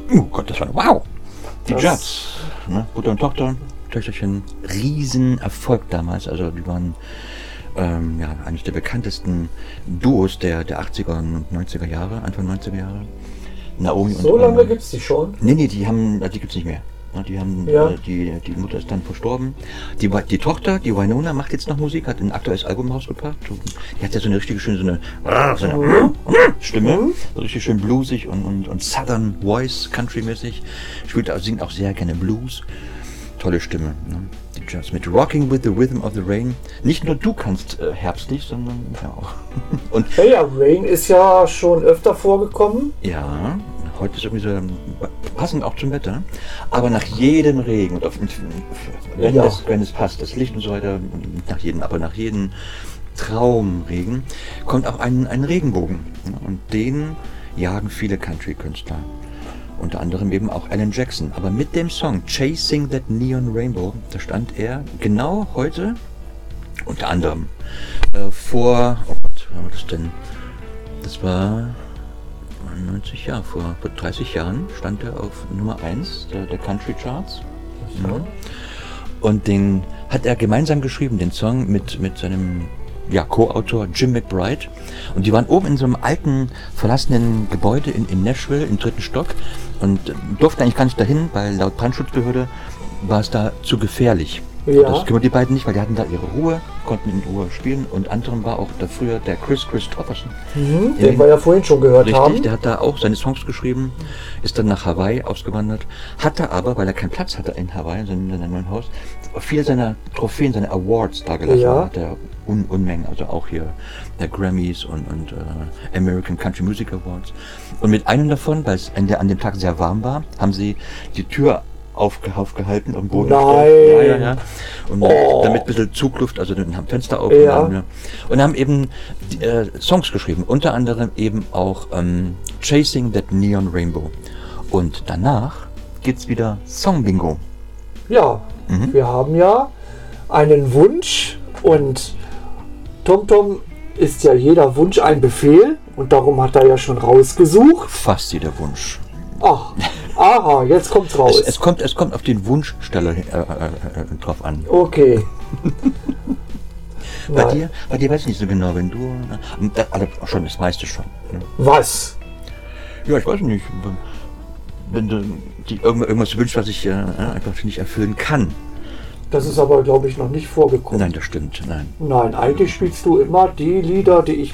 Oh Gott, das war wow. Die Judds, ne? Mutter und Tochter, Töchterchen, Riesenerfolg damals. Also die waren eines der bekanntesten Duos der 80er und 90er Jahre, Anfang 90er Jahre. Naomi so und lange gibt es die schon? Nee, die gibt es nicht mehr. Die haben, die Mutter ist dann verstorben. Die Tochter, die Winona, macht jetzt noch Musik, hat ein aktuelles Album rausgebracht. Die hat ja so eine richtige schöne so eine Stimme, so richtig schön bluesig und Southern Voice, Country-mäßig. Singt auch sehr gerne Blues. Tolle Stimme. Ne? Die Judds mit Rocking with the Rhythm of the Rain. Nicht nur du kannst herbstlich, sondern auch. Und Rain ist ja schon öfter vorgekommen. Ja. Heute ist irgendwie so passend auch zum Wetter, aber nach jedem Regen und wenn es passt, das Licht und so weiter, nach jedem Traumregen kommt auch ein Regenbogen und den jagen viele Country-Künstler, unter anderem eben auch Alan Jackson. Aber mit dem Song Chasing That Neon Rainbow, da stand er genau heute unter anderem vor, oh Gott, wann war das denn? Das war 90 Jahre, vor 30 Jahren stand er auf Nummer 1 der Country Charts. Ja. Und den hat er gemeinsam geschrieben, den Song mit seinem Co-Autor Jim McBride. Und die waren oben in so einem alten, verlassenen Gebäude in Nashville, im 3. Stock und durften eigentlich gar nicht dahin, weil laut Brandschutzbehörde war es da zu gefährlich. Ja. Das kümmert die beiden nicht, weil die hatten da ihre Ruhe, konnten in Ruhe spielen. Und anderem war auch da früher der Chris Christopherson. Den wir ja vorhin schon gehört haben. Richtig, der hat da auch seine Songs geschrieben, ist dann nach Hawaii ausgewandert, hatte aber, weil er keinen Platz hatte in Hawaii, in seinem neuen Haus, viele seiner Trophäen, seine Awards da gelassen. Ja. Hat er Unmengen, also auch hier der Grammys und American Country Music Awards. Und mit einem davon, weil es an dem Tag sehr warm war, haben sie die Tür aufgehalten am Boden. Nein. Ja. Und damit ein bisschen Zugluft, also dann haben Fenster auf. Ja. Und haben eben Songs geschrieben, unter anderem eben auch Chasing That Neon Rainbow. Und danach gibt's wieder Song Bingo. Ja, wir haben ja einen Wunsch und TomTom ist ja jeder Wunsch ein Befehl und darum hat er ja schon rausgesucht. Fast jeder Wunsch. Ach, aha, jetzt kommt's raus. Es kommt auf den Wunschsteller drauf an. Okay. Bei dir weiß ich nicht so genau, wenn du... schon, das meiste schon. Ne? Was? Ja, ich weiß nicht. Wenn du irgendwas wünschst, was ich einfach nicht erfüllen kann. Das ist aber, glaube ich, noch nicht vorgekommen. Nein, das stimmt, nein. Nein, eigentlich spielst du immer die Lieder, die ich